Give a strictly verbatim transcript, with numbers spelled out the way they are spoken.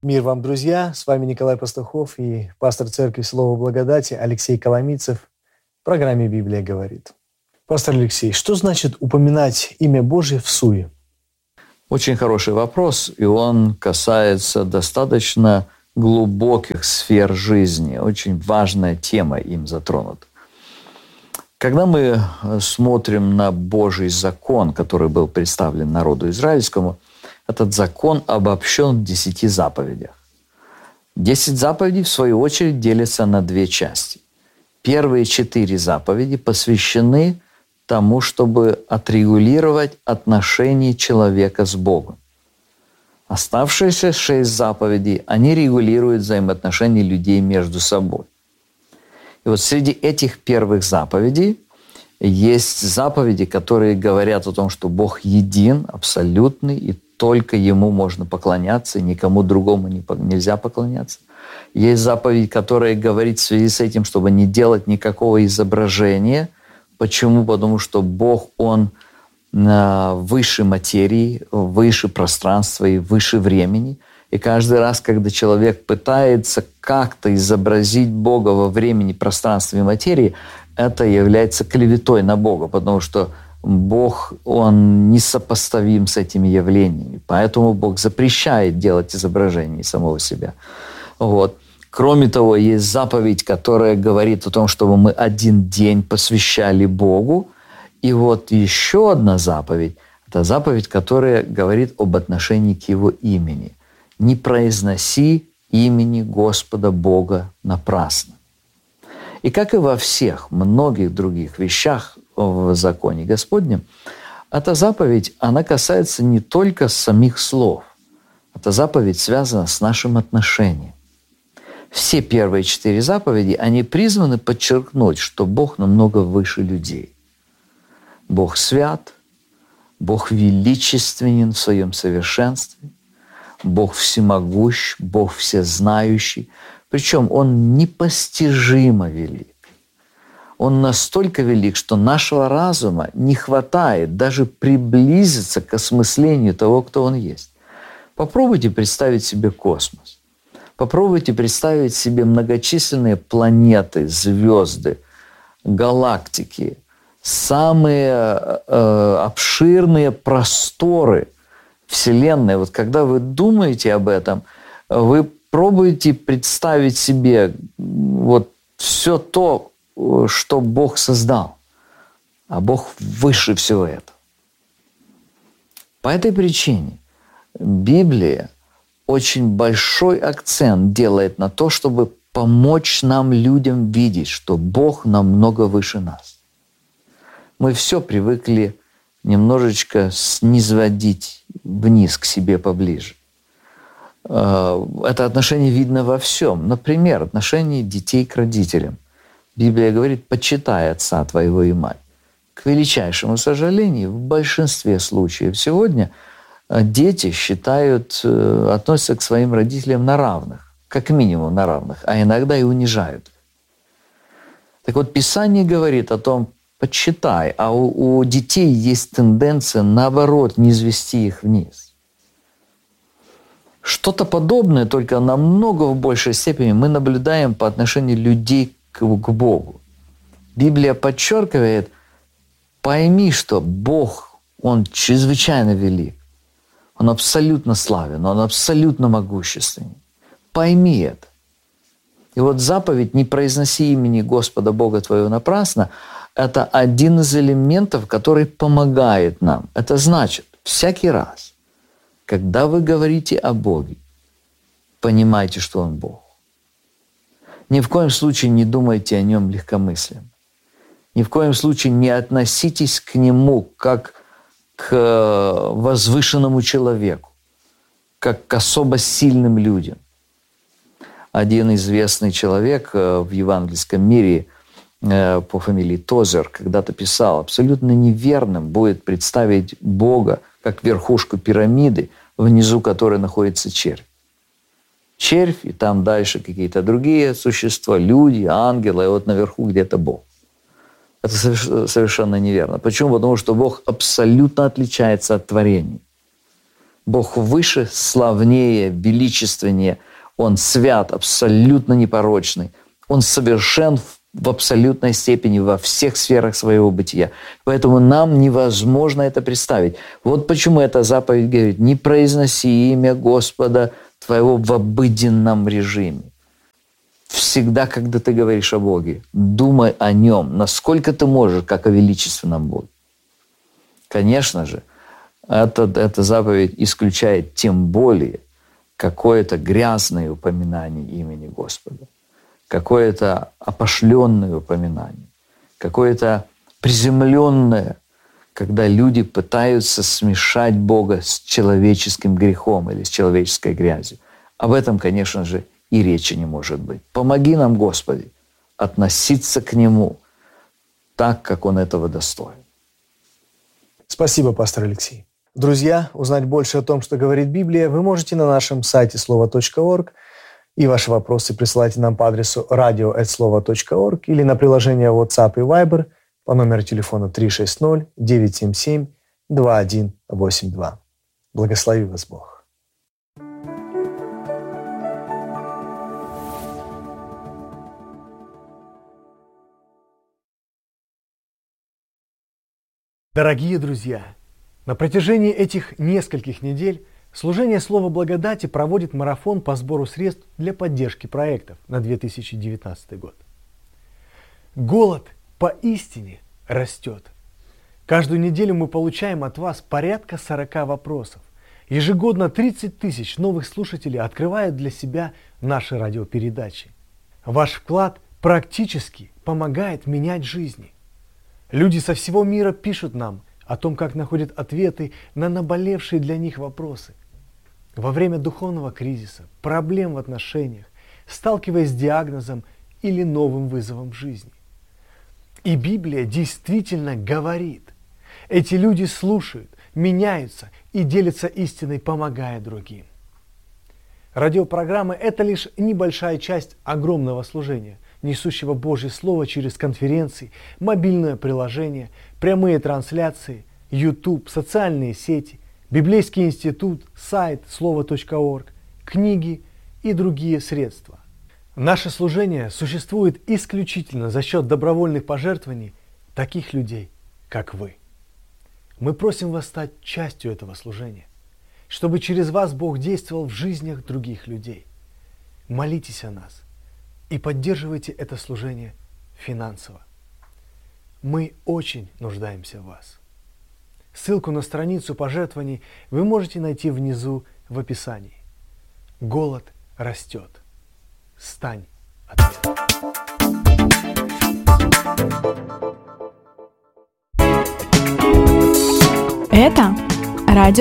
Мир вам, друзья! С вами Николай Пастухов и пастор Церкви Слова Благодати Алексей Коломийцев в программе «Библия говорит». Пастор Алексей, что значит упоминать имя Божье в суе? Очень хороший вопрос, и он касается достаточно глубоких сфер жизни. Очень важная тема им затронута. Когда мы смотрим на Божий закон, который был представлен народу израильскому, этот закон обобщен в десяти заповедях. Десять заповедей, в свою очередь, делятся на две части. Первые четыре заповеди посвящены тому, чтобы отрегулировать отношения человека с Богом. Оставшиеся шесть заповедей, они регулируют взаимоотношения людей между собой. И вот среди этих первых заповедей есть заповеди, которые говорят о том, что Бог един, абсолютный, и только Ему можно поклоняться, и никому другому не, нельзя поклоняться. Есть заповедь, которая говорит в связи с этим, чтобы не делать никакого изображения. Почему? Потому что Бог, Он выше материи, выше пространства и выше времени. И каждый раз, когда человек пытается как-то изобразить Бога во времени, пространстве и материи, это является клеветой на Бога, потому что Бог, Он несопоставим с этими явлениями. Поэтому Бог запрещает делать изображение самого себя. Вот. Кроме того, есть заповедь, которая говорит о том, чтобы мы один день посвящали Богу. И вот еще одна заповедь, это заповедь, которая говорит об отношении к Его имени. Не произноси имени Господа Бога напрасно. И как и во всех многих других вещах в законе Господнем, эта заповедь, она касается не только самих слов. Эта заповедь связана с нашим отношением. Все первые четыре заповеди, они призваны подчеркнуть, что Бог намного выше людей. Бог свят, Бог величественен в своем совершенстве, Бог всемогущ, Бог всезнающий. Причем Он непостижимо велик. Он настолько велик, что нашего разума не хватает даже приблизиться к осмыслению того, кто Он есть. Попробуйте представить себе космос. Попробуйте представить себе многочисленные планеты, звезды, галактики, самые э, обширные просторы Вселенной. Вот когда вы думаете об этом, вы пробуйте представить себе вот все то, что Бог создал. А Бог выше всего этого. По этой причине Библия очень большой акцент делает на то, чтобы помочь нам, людям, видеть, что Бог намного выше нас. Мы все привыкли немножечко снизводить вниз к себе поближе. Это отношение видно во всем. Например, отношение детей к родителям. Библия говорит: «Почитай отца твоего и мать». К величайшему сожалению, в большинстве случаев сегодня дети считают, относятся к своим родителям на равных, как минимум на равных, а иногда и унижают. Так вот, Писание говорит о том: почитай, а у, у детей есть тенденция, наоборот, низвести их вниз. Что-то подобное, только намного в большей степени мы наблюдаем по отношению людей к, к Богу. Библия подчеркивает: пойми, что Бог, Он чрезвычайно велик, Он абсолютно славен, Он абсолютно могущественен. Пойми это. И вот заповедь «Не произноси имени Господа Бога твоего напрасно» – это один из элементов, который помогает нам. Это значит, всякий раз, когда вы говорите о Боге, понимайте, что Он Бог. Ни в коем случае не думайте о Нем легкомысленно. Ни в коем случае не относитесь к Нему как к возвышенному человеку, как к особо сильным людям. Один известный человек в евангельском мире по фамилии Тозер когда-то писал: абсолютно неверным будет представить Бога как верхушку пирамиды, внизу которой находится червь. Червь, и там дальше какие-то другие существа, люди, ангелы, и вот наверху где-то Бог. Это совершенно неверно. Почему? Потому что Бог абсолютно отличается от творений. Бог выше, славнее, величественнее. Он свят, абсолютно непорочный. Он совершен в абсолютной степени во всех сферах своего бытия. Поэтому нам невозможно это представить. Вот почему эта заповедь говорит: не произноси имя Господа твоего в обыденном режиме. Всегда, когда ты говоришь о Боге, думай о Нем, насколько ты можешь, как о величественном Боге. Конечно же, это, эта заповедь исключает тем более какое-то грязное упоминание имени Господа, какое-то опошленное упоминание, какое-то приземленное, когда люди пытаются смешать Бога с человеческим грехом или с человеческой грязью. Об этом, конечно же, и речи не может быть. Помоги нам, Господи, относиться к Нему так, как Он этого достоин. Спасибо, пастор Алексей. Друзья, узнать больше о том, что говорит Библия, вы можете на нашем сайте слово точка орг, и ваши вопросы присылайте нам по адресу радио эт слова точка орг или на приложение WhatsApp и Viber по номеру телефона три шесть ноль девять семь семь два один восемь два. Благослови вас Бог. Дорогие друзья, на протяжении этих нескольких недель служение Слова Благодати проводит марафон по сбору средств для поддержки проектов на две тысячи девятнадцатый год. Голод поистине растет. Каждую неделю мы получаем от вас порядка сорока вопросов. Ежегодно тридцать тысяч новых слушателей открывают для себя наши радиопередачи. Ваш вклад практически помогает менять жизни. Люди со всего мира пишут нам о том, как находят ответы на наболевшие для них вопросы. Во время духовного кризиса, проблем в отношениях, сталкиваясь с диагнозом или новым вызовом в жизни. И Библия действительно говорит. Эти люди слушают, меняются и делятся истиной, помогая другим. Радиопрограммы – это лишь небольшая часть огромного служения, несущего Божье Слово через конференции, мобильное приложение, прямые трансляции, YouTube, социальные сети, Библейский институт, сайт слово точка орг, книги и другие средства. Наше служение существует исключительно за счет добровольных пожертвований таких людей, как вы. Мы просим вас стать частью этого служения, чтобы через вас Бог действовал в жизнях других людей. Молитесь о нас и поддерживайте это служение финансово. Мы очень нуждаемся в вас. Ссылку на страницу пожертвований вы можете найти внизу в описании. Голод растет. Стань ответом. Это радио